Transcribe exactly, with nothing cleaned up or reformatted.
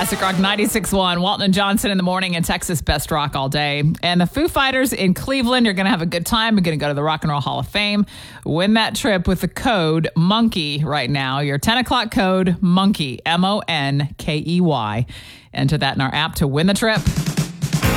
Classic Rock ninety-six point one. Walton and Johnson in the morning and Texas Best Rock all day. And the Foo Fighters in Cleveland, you're going to have a good time. You're going to go to the Rock and Roll Hall of Fame. Win that trip with the code MONKEY right now. Your ten o'clock code MONKEY, M O N K E Y. Enter that in our app to win the trip.